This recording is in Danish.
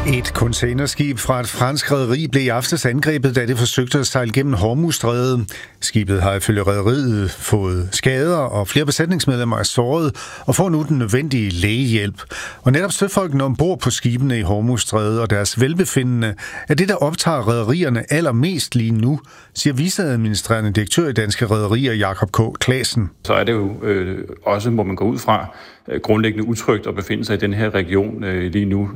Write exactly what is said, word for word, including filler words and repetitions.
Et containerskib fra et fransk rederi blev i aftes angrebet, da det forsøgte at sejle gennem Hormuzstrædet. Skibet har ifølge rederiet fået skader, og flere besætningsmedlemmer er såret og får nu den nødvendige lægehjælp. Og netop søfolkene ombord på skibene i Hormuzstrædet og deres velbefindende er det, der optager rederierne allermest lige nu, siger viceadministrerende direktør i Danske Rederier Jakob K. Claessen. Så er det jo øh, også, må man gå ud fra, grundlæggende utrygt at befinde sig i den her region øh, lige nu,